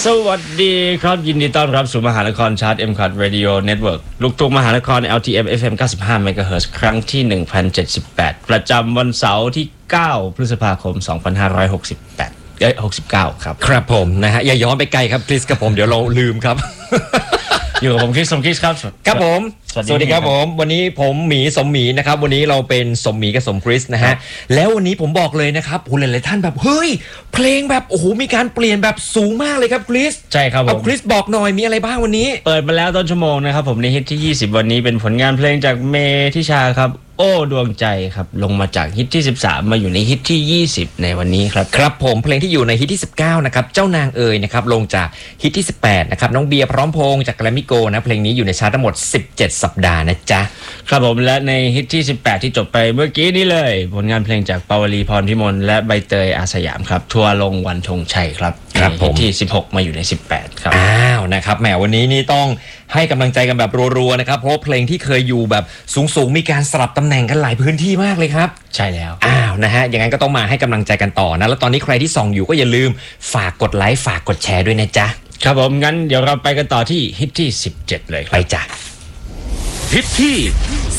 สวัสดีครับยินดีต้อนรับสู่มหานครชาร์ต M-Cut Radio Network ลูกทุ่งมหานคร LTM FM 95 MHz ครั้งที่ 1078 ประจำวันเสาร์ที่ 9 พฤษภาคม 256869 ครับครับผมนะฮะอย่าย้อนไปไกลครับคริสกับผมเดี๋ยวเราลืมครับอยู่กับผมคริสสมคิดครับครับผมสวัสดีครับผมวันนี้ผมหมีสมหมีนะครับวันนี้เราเป็นสมหมีกับสมคริสนะฮะแล้ววันนี้ผมบอกเลยนะครับหลายๆท่านแบบเฮ้ยเพลงแบบโอ้โหมีการเปลี่ยนแบบสูงมากเลยครับคริสใช่ครับผมคริสบอกหน่อยมีอะไรบ้างวันนี้เปิดมาแล้วต้นชั่วโมงนะครับผมในฮิตที่20วันนี้เป็นผลงานเพลงจากเมทิชาครับโอ้ดวงใจครับลงมาจากฮิตที่13มาอยู่ในฮิตที่20ในวันนี้ครับครับผมเพลงที่อยู่ในฮิตที่19นะครับเจ้านางเอ๋ยนะครับลงจากฮิตที่18นะครับน้องเบียร์พร้อมพงษ์จากแกรมมี่โกนะเพลงนี้อยู่ในชาร์ตทั้งหมด17สัปดาห์นะจ๊ะครับผมและในฮิตที่18ที่จบไปเมื่อกี้นี้เลยผลงานเพลงจากปาวลีพรพิมลและใบเตยอาสยามครับทัวร์ลงวันธงชัยครับครับผมที่16มาอยู่ใน18ครับอ้าวนะครับแหมวันนี้นี่ต้องให้กำลังใจกันแบบรัวๆนะครับเพราะเพลงที่เคยอยู่แบบสูงๆมีการสลับตำแหน่งกันหลายพื้นที่มากเลยครับใช่แล้วอ้าวนะฮะอย่างนั้นก็ต้องมาให้กำลังใจกันต่อนะแล้วตอนนี้ใครที่ส่องอยู่ก็อย่าลืมฝากกดไลค์ฝากกดแชร์ด้วยนะจ๊ะครับผมงั้นเดี๋ยวเราไปกันต่อที่ฮิตที่17เลยไปจ้ะฮิตที่